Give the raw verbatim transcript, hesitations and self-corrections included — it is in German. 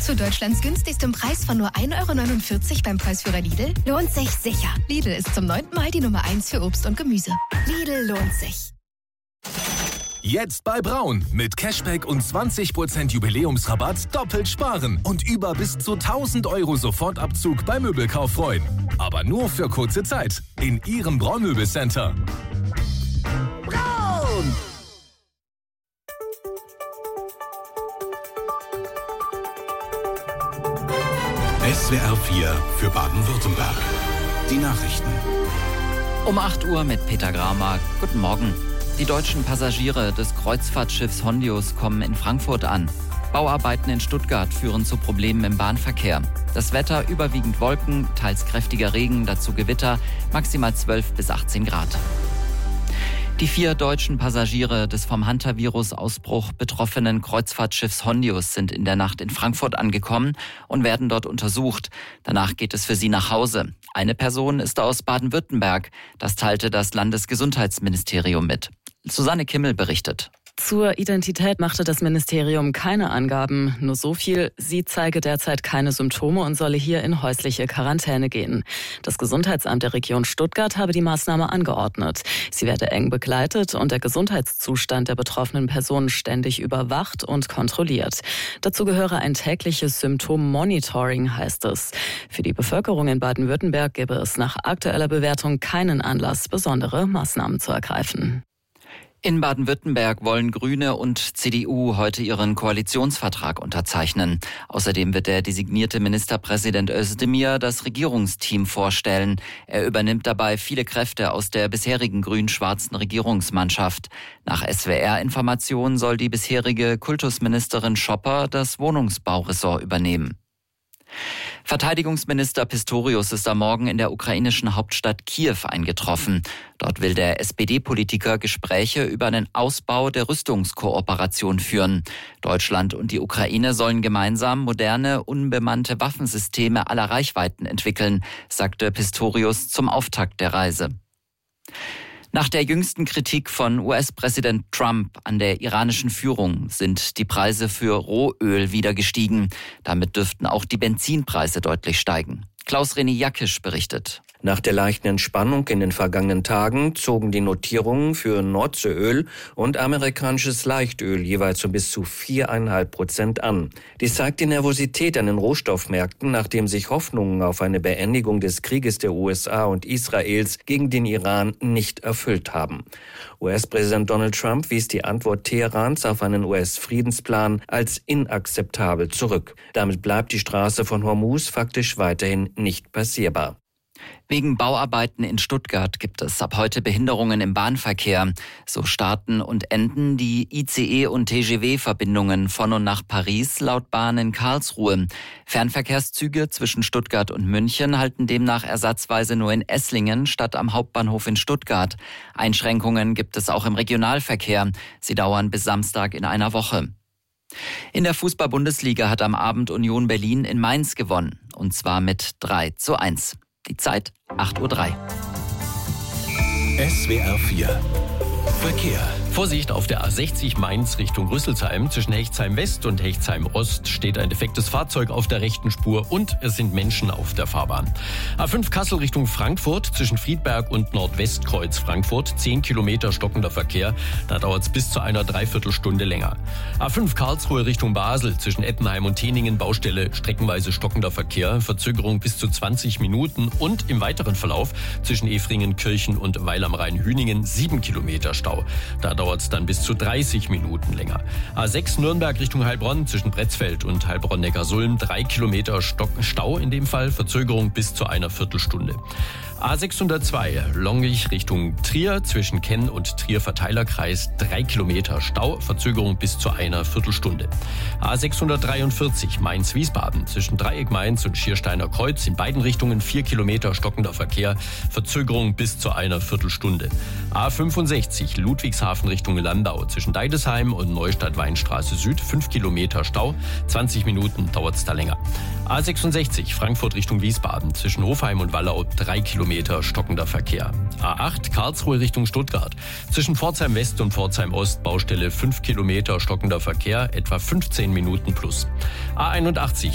Zu Deutschlands günstigstem Preis von nur ein Euro neunundvierzig beim Preisführer Lidl? Lohnt sich sicher. Lidl ist zum neunten Mal die Nummer eins für Obst und Gemüse. Lidl lohnt sich. Jetzt bei Braun. Mit Cashback und zwanzig Prozent Jubiläumsrabatt doppelt sparen. Und über bis zu tausend Euro Sofortabzug beim Möbelkauf freuen. Aber nur für kurze Zeit. In Ihrem Braun-Möbelcenter. Braun! S W R vier für Baden-Württemberg. Die Nachrichten. Um acht Uhr mit Peter Gramer. Guten Morgen. Die deutschen Passagiere des Kreuzfahrtschiffs Hondius kommen in Frankfurt an. Bauarbeiten in Stuttgart führen zu Problemen im Bahnverkehr. Das Wetter überwiegend Wolken, teils kräftiger Regen, dazu Gewitter, maximal zwölf bis achtzehn Grad. Die vier deutschen Passagiere des vom Hantavirus-Ausbruch betroffenen Kreuzfahrtschiffs Hondius sind in der Nacht in Frankfurt angekommen und werden dort untersucht. Danach geht es für sie nach Hause. Eine Person ist aus Baden-Württemberg. Das teilte das Landesgesundheitsministerium mit. Susanne Kimmel berichtet. Zur Identität machte das Ministerium keine Angaben. Nur so viel, sie zeige derzeit keine Symptome und solle hier in häusliche Quarantäne gehen. Das Gesundheitsamt der Region Stuttgart habe die Maßnahme angeordnet. Sie werde eng begleitet und der Gesundheitszustand der betroffenen Personen ständig überwacht und kontrolliert. Dazu gehöre ein tägliches Symptommonitoring, heißt es. Für die Bevölkerung in Baden-Württemberg gäbe es nach aktueller Bewertung keinen Anlass, besondere Maßnahmen zu ergreifen. In Baden-Württemberg wollen Grüne und C D U heute ihren Koalitionsvertrag unterzeichnen. Außerdem wird der designierte Ministerpräsident Özdemir das Regierungsteam vorstellen. Er übernimmt dabei viele Kräfte aus der bisherigen grün-schwarzen Regierungsmannschaft. Nach S W R-Informationen soll die bisherige Kultusministerin Schopper das Wohnungsbauressort übernehmen. Verteidigungsminister Pistorius ist am Morgen in der ukrainischen Hauptstadt Kiew eingetroffen. Dort will der S P D-Politiker Gespräche über einen Ausbau der Rüstungskooperation führen. Deutschland und die Ukraine sollen gemeinsam moderne, unbemannte Waffensysteme aller Reichweiten entwickeln, sagte Pistorius zum Auftakt der Reise. Nach der jüngsten Kritik von U S-Präsident Trump an der iranischen Führung sind die Preise für Rohöl wieder gestiegen. Damit dürften auch die Benzinpreise deutlich steigen. Klaus-René Jackisch berichtet. Nach der leichten Entspannung in den vergangenen Tagen zogen die Notierungen für Nordseeöl und amerikanisches Leichtöl jeweils um bis zu vier Komma fünf Prozent an. Dies zeigt die Nervosität an den Rohstoffmärkten, nachdem sich Hoffnungen auf eine Beendigung des Krieges der U S A und Israels gegen den Iran nicht erfüllt haben. U S-Präsident Donald Trump wies die Antwort Teherans auf einen U S-Friedensplan als inakzeptabel zurück. Damit bleibt die Straße von Hormuz faktisch weiterhin nicht passierbar. Wegen Bauarbeiten in Stuttgart gibt es ab heute Behinderungen im Bahnverkehr. So starten und enden die I C E- und T G V-Verbindungen von und nach Paris laut Bahn in Karlsruhe. Fernverkehrszüge zwischen Stuttgart und München halten demnach ersatzweise nur in Esslingen statt am Hauptbahnhof in Stuttgart. Einschränkungen gibt es auch im Regionalverkehr. Sie dauern bis Samstag in einer Woche. In der Fußball-Bundesliga hat am Abend Union Berlin in Mainz gewonnen. Und zwar mit drei zu eins. Die Zeit acht Uhr drei. S W R vier Verkehr. Vorsicht, auf der A sechzig Mainz Richtung Rüsselsheim. Zwischen Hechtsheim West und Hechtsheim Ost steht ein defektes Fahrzeug auf der rechten Spur und es sind Menschen auf der Fahrbahn. A fünf Kassel Richtung Frankfurt zwischen Friedberg und Nordwestkreuz Frankfurt. zehn Kilometer stockender Verkehr. Da dauert es bis zu einer Dreiviertelstunde länger. A fünf Karlsruhe Richtung Basel zwischen Ettenheim und Teningen. Baustelle, streckenweise stockender Verkehr. Verzögerung bis zu zwanzig Minuten und im weiteren Verlauf zwischen Efringen, Kirchen und Weil am Rhein-Hüningen sieben Kilometer Stau. Da dauert es dann bis zu dreißig Minuten länger. A sechs Nürnberg Richtung Heilbronn zwischen Pretzfeld und Heilbronn-Neckarsulm. drei Kilometer Stau in dem Fall. Verzögerung bis zu einer Viertelstunde. A sechshundertzwei Longich Richtung Trier zwischen Kenn und Trier Verteilerkreis. drei Kilometer Stau. Verzögerung bis zu einer Viertelstunde. A sechshundertdreiundvierzig Mainz-Wiesbaden zwischen Dreieck Mainz und Schiersteiner Kreuz. In beiden Richtungen vier Kilometer stockender Verkehr. Verzögerung bis zu einer Viertelstunde. A fünfundsechzig Ludwigshafen Richtung Landau zwischen Deidesheim und Neustadt-Weinstraße Süd. fünf Kilometer Stau. zwanzig Minuten dauert es da länger. A sechsundsechzig Frankfurt Richtung Wiesbaden zwischen Hofheim und Wallau. drei Kilometer stockender Verkehr. A acht Karlsruhe Richtung Stuttgart zwischen Pforzheim West und Pforzheim Ost. Baustelle fünf Kilometer stockender Verkehr. Etwa fünfzehn Minuten plus. A einundachtzig